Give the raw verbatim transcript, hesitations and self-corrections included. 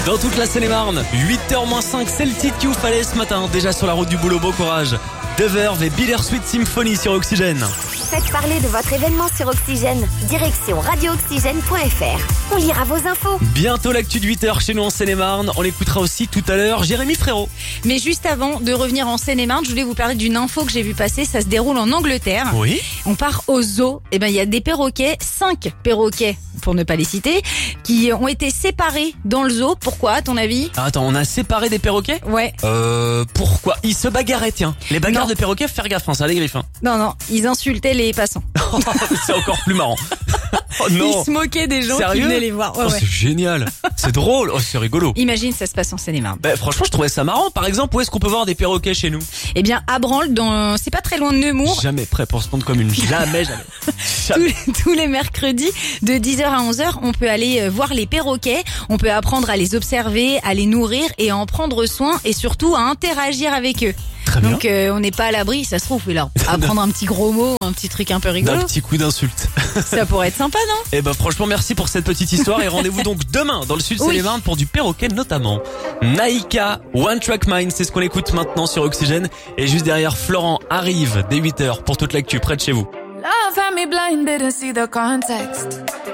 Dans toute la Seine-et-Marne, huit heures moins cinq, c'est le titre qu'il vous fallait ce matin. Déjà sur la route du boulot, bon courage. The Verve et Bittersweet Symphony sur Oxygène. Faites parler de votre événement sur Oxygène. Direction radio oxygène point f r. On lira vos infos. Bientôt l'actu de huit heures chez nous en Seine-et-Marne. On écoutera aussi tout à l'heure Jérémy Frérot. Mais juste avant de revenir en Seine-et-Marne, je voulais vous parler d'une info que j'ai vu passer. Ça se déroule en Angleterre. Oui. On part au zoo. Et ben, il y a des perroquets, cinq perroquets, pour ne pas les citer, qui ont été séparés dans le zoo. Pourquoi, à ton avis? Ah, attends, on a séparé des perroquets? Ouais. Euh, pourquoi? Ils se bagarraient, tiens. Les bagarres Non. de perroquets, faire gaffe, hein, ça a des griffes. Hein. Non, non, ils insultaient les passants. C'est encore plus marrant. Oh non. Ils se moquaient des gens Sérieux qui venaient les voir. Ouais, Oh, ouais. c'est génial. C'est drôle. Oh, c'est rigolo. Imagine, ça se passe en Seine-et-Marne. Bah, franchement, je trouvais ça marrant. Par exemple, où est-ce qu'on peut voir des perroquets chez nous? Eh bien, à Branle, dans... c'est pas très loin de Nemours. Jamais prêt pour se prendre comme une. Jamais, jamais. Tous les, tous les mercredis, de dix heures à onze heures, on peut aller euh, voir les perroquets. On peut apprendre à les observer, à les nourrir et à en prendre soin et surtout à interagir avec eux. Très bien. Donc, euh, on n'est pas à l'abri, ça se trouve. Alors, apprendre un petit gros mot, un petit truc un peu rigolo. D'un petit coup d'insulte. Ça pourrait être sympa, non? Eh ben franchement merci pour cette petite histoire et rendez-vous donc demain dans le sud Oui. Seine-et-Marne pour du perroquet notamment. Naïka, One Track Mind, c'est ce qu'on écoute maintenant sur Oxygène et juste derrière Florent arrive dès huit heures pour toute l'actu près de chez vous. Love had me blind, didn't see the context.